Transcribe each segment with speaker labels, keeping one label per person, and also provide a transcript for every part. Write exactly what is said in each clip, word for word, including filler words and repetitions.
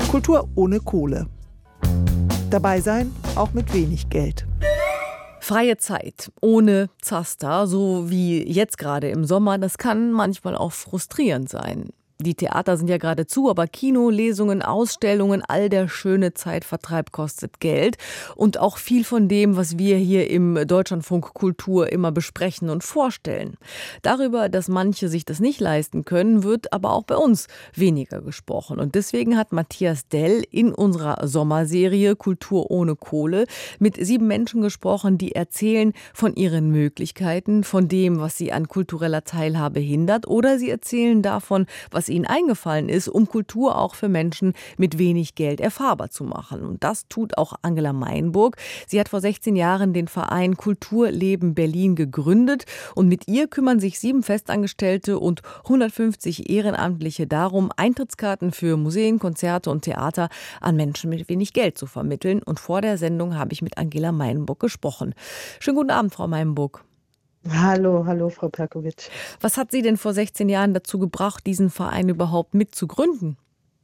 Speaker 1: Kultur ohne Kohle. Dabei sein, auch mit wenig Geld.
Speaker 2: Freie Zeit ohne Zaster, so wie jetzt gerade im Sommer, das kann manchmal auch frustrierend sein. Die Theater sind ja gerade zu, aber Kino, Lesungen, Ausstellungen, all der schöne Zeitvertreib kostet Geld. Und auch viel von dem, was wir hier im Deutschlandfunk Kultur immer besprechen und vorstellen. Darüber, dass manche sich das nicht leisten können, wird aber auch bei uns weniger gesprochen. Und deswegen hat Matthias Dell in unserer Sommerserie Kultur ohne Kohle mit sieben Menschen gesprochen, die erzählen von ihren Möglichkeiten, von dem, was sie an kultureller Teilhabe hindert, oder sie erzählen davon, was ihnen eingefallen ist, um Kultur auch für Menschen mit wenig Geld erfahrbar zu machen. Und das tut auch Angela Meinburg. Sie hat vor sechzehn Jahren den Verein Kulturleben Berlin gegründet und mit ihr kümmern sich sieben Festangestellte und hundertfünfzig Ehrenamtliche darum, Eintrittskarten für Museen, Konzerte und Theater an Menschen mit wenig Geld zu vermitteln. Und vor der Sendung habe ich mit Angela Meinburg gesprochen. Schönen guten Abend, Frau Meinburg.
Speaker 3: Hallo, hallo, Frau Perkovic.
Speaker 2: Was hat Sie denn vor sechzehn Jahren dazu gebracht, diesen Verein überhaupt mitzugründen?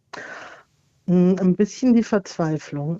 Speaker 3: Ein bisschen die Verzweiflung.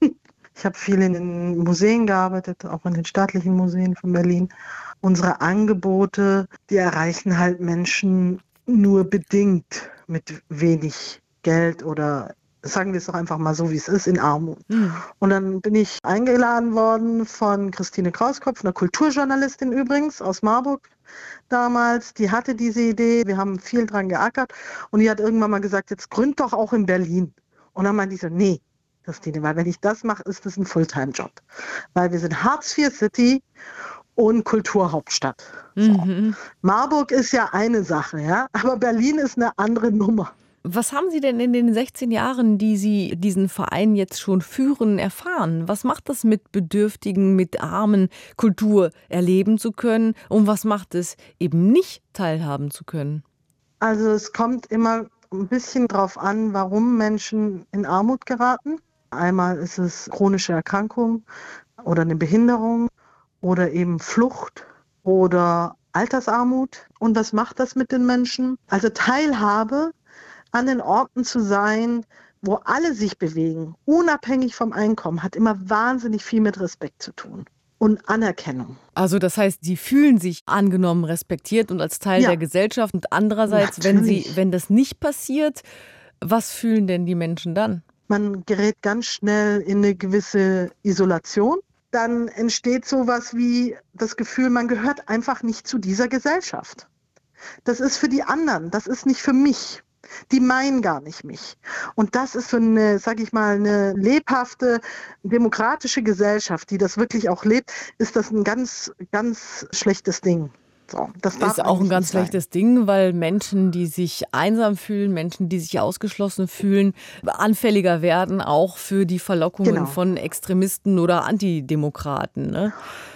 Speaker 3: Ich habe viel in den Museen gearbeitet, auch in den staatlichen Museen von Berlin. Unsere Angebote, die erreichen halt Menschen nur bedingt mit wenig Geld oder, sagen wir es doch einfach mal so, wie es ist, in Armut. Mhm. Und dann bin ich eingeladen worden von Christine Krauskopf, einer Kulturjournalistin übrigens aus Marburg damals. Die hatte diese Idee, wir haben viel dran geackert und die hat irgendwann mal gesagt, jetzt gründ doch auch in Berlin. Und dann meinte ich so, nee, Christine, weil wenn ich das mache, ist das ein Fulltime-Job. Weil wir sind Hartz vier City und Kulturhauptstadt. So. Mhm. Marburg ist ja eine Sache, ja, aber Berlin ist eine andere Nummer.
Speaker 2: Was haben Sie denn in den sechzehn Jahren, die Sie diesen Verein jetzt schon führen, erfahren? Was macht das mit Bedürftigen, mit Armen, Kultur erleben zu können? Und was macht es eben nicht teilhaben zu können?
Speaker 3: Also es kommt immer ein bisschen drauf an, warum Menschen in Armut geraten. Einmal ist es chronische Erkrankung oder eine Behinderung oder eben Flucht oder Altersarmut. Und was macht das mit den Menschen? Also Teilhabe an den Orten zu sein, wo alle sich bewegen, unabhängig vom Einkommen, hat immer wahnsinnig viel mit Respekt zu tun und Anerkennung.
Speaker 2: Also das heißt, Sie fühlen sich angenommen, respektiert und als Teil ja. der Gesellschaft. Und andererseits, wenn Sie, wenn das nicht passiert, was fühlen denn die Menschen dann?
Speaker 3: Man gerät ganz schnell in eine gewisse Isolation. Dann entsteht sowas wie das Gefühl, man gehört einfach nicht zu dieser Gesellschaft. Das ist für die anderen, das ist nicht für mich. Die meinen gar nicht mich. Und das ist für eine, sag ich mal, eine lebhafte, demokratische Gesellschaft, die das wirklich auch lebt, ist das ein ganz, ganz schlechtes Ding. So, das
Speaker 2: ist auch ein ganz schlechtes Ding, weil Menschen, die sich einsam fühlen, Menschen, die sich ausgeschlossen fühlen, anfälliger werden, auch für die Verlockungen genau. von Extremisten oder Antidemokraten, ne?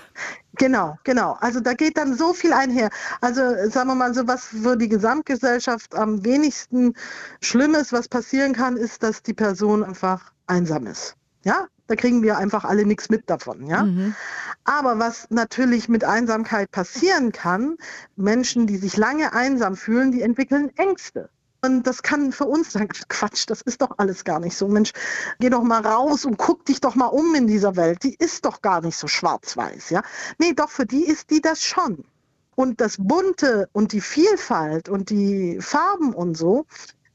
Speaker 3: Genau, genau. Also da geht dann so viel einher. Also sagen wir mal so, was für die Gesamtgesellschaft am wenigsten schlimm ist, was passieren kann, ist, dass die Person einfach einsam ist. Ja, da kriegen wir einfach alle nichts mit davon. Ja, mhm. Aber was natürlich mit Einsamkeit passieren kann, Menschen, die sich lange einsam fühlen, die entwickeln Ängste. Und das kann für uns sagen, Quatsch, das ist doch alles gar nicht so. Mensch, geh doch mal raus und guck dich doch mal um in dieser Welt. Die ist doch gar nicht so schwarz-weiß, ja? Nee, doch, für die ist die das schon. Und das Bunte und die Vielfalt und die Farben und so,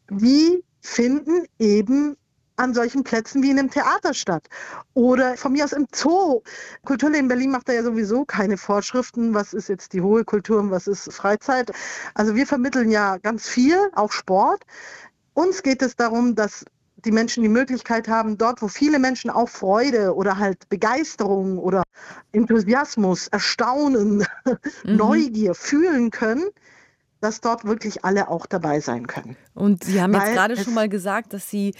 Speaker 3: die finden eben an solchen Plätzen wie in einem Theater statt. Oder von mir aus im Zoo. Kulturleben Berlin macht da ja sowieso keine Vorschriften, was ist jetzt die hohe Kultur und was ist Freizeit. Also wir vermitteln ja ganz viel, auch Sport. Uns geht es darum, dass die Menschen die Möglichkeit haben, dort, wo viele Menschen auch Freude oder halt Begeisterung oder Enthusiasmus, Erstaunen, mhm. Neugier fühlen können, dass dort wirklich alle auch dabei sein können.
Speaker 2: Und Sie haben Weil jetzt gerade schon mal gesagt, dass Sie